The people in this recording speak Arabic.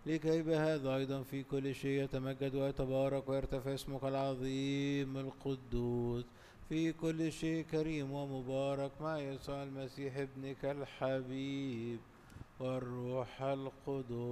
لكي بهذا أيضا في كل شيء يتمجد ويتبارك ويرتفع اسمك العظيم القدوس في كل شيء كريم ومبارك مع يسوع المسيح ابنك الحبيب والروح القدس